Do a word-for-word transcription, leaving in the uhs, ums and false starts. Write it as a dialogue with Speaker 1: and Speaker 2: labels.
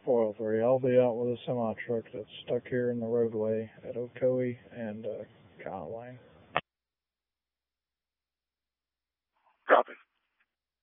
Speaker 1: four oh three. I'll be out with a semi-truck that's stuck here in the roadway at Ocoee and uh, Kyle Lane.
Speaker 2: Copy.